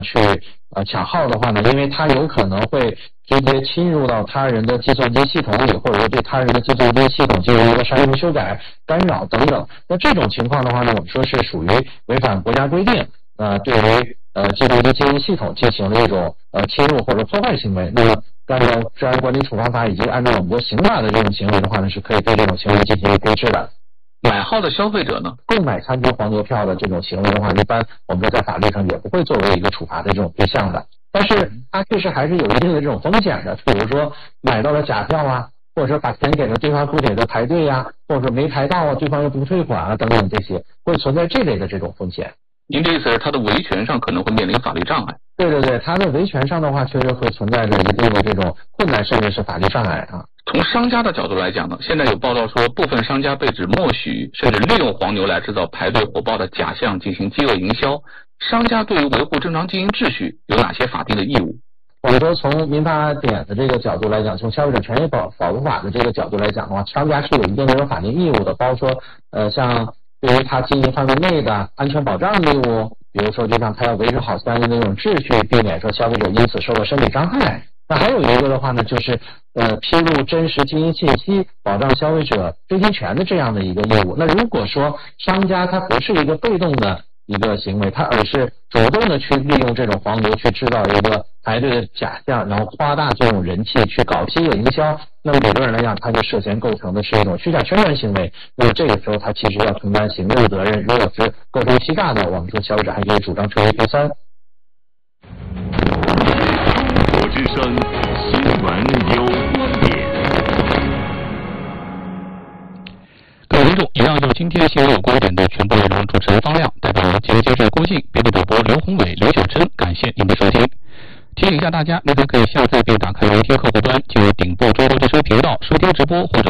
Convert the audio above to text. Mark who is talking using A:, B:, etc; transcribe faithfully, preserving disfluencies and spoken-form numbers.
A: 去呃抢号的话呢，因为它有可能会直接侵入到他人的计算机系统里，或者说对他人的计算机系统进行一个删除、修改、干扰等等。那这种情况的话呢，我们说是属于违反国家规定，呃，对于呃计算机经营系统进行了一种呃侵入或者破坏行为。那么按照《治安管理处罚法》以及按照我们国刑法的这种行为的话呢，是可以对这种行为进行规制的。
B: 买号的消费者呢，
A: 购买残局黄牛票的这种行为的话，一般我们在法律上也不会作为一个处罚的这种对象的。但是它确实还是有一定的这种风险的，比如说买到了假票啊，或者说把钱给了对方不给的排队呀、啊，或者说没排到啊，对方又不退款啊等等，这些会存在这类的这种风险。
B: 您这意思是它的维权上可能会面临法律障碍？
A: 对对对，它的维权上的话，确实会存在着一定的这种困难，甚至是法律障碍啊。
B: 从商家的角度来讲呢，现在有报道说，部分商家被指默许甚至利用黄牛来制造排队火爆的假象，进行饥饿营销。商家对于维护正常经营秩序有哪些法定的义务？
A: 我们说从民法典的这个角度来讲，从消费者权益保保护法的这个角度来讲的话，商家是有一定的这种法定义务的，包括说呃像对于他经营范围内的安全保障义务，比如说就像他要维持好相应的那种秩序，避免说消费者因此受到身体伤害。那还有一个的话呢，就是呃披露真实经营信息，保障消费者知情权的这样的一个义务。那如果说商家他不是一个被动的一个行为，他而是主动的去利用这种黄牛去制造一个排队的假象，然后夸大这种人气去搞饥饿营销，那么理论上来讲，他就涉嫌构成的是一种虚假宣传行为。那么这个时候他其实要承担刑事责任，如果是构成欺诈的，我们说消费者还可以主张撤回赔偿。
C: 中国之声新闻有观点。
D: 各位听众，以上就是今天新闻有观点的全部内容。主持人方亮，代表节目监制郭靖，编辑主播刘宏伟、刘晓琛，感谢您的收听。提醒一下大家，您还可以下载并打开聊天客户端，进入顶部中国之声频道收听直播或者